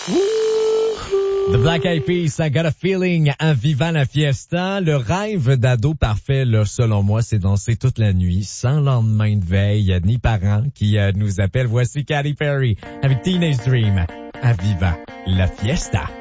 The Black Eyed Peas, I Got a Feeling, en vivant la fiesta. Le rêve d'ado parfait, là, selon moi, c'est danser toute la nuit, sans lendemain de veille, ni parents qui nous appellent. Voici Katy Perry avec Teenage Dream, en vivant la fiesta.